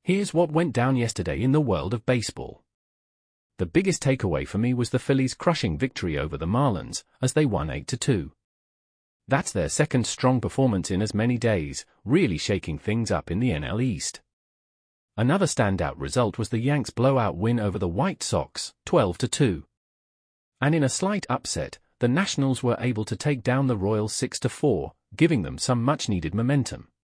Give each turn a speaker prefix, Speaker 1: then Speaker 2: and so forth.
Speaker 1: Here's what went down yesterday in the world of baseball. The biggest takeaway for me was the Phillies' crushing victory over the Marlins, as they won 8-2. That's their second strong performance in as many days, really shaking things up in the NL East. Another standout result was the Yanks' blowout win over the White Sox, 12-2. And in a slight upset, the Nationals were able to take down the Royals 6-4, giving them some much-needed momentum.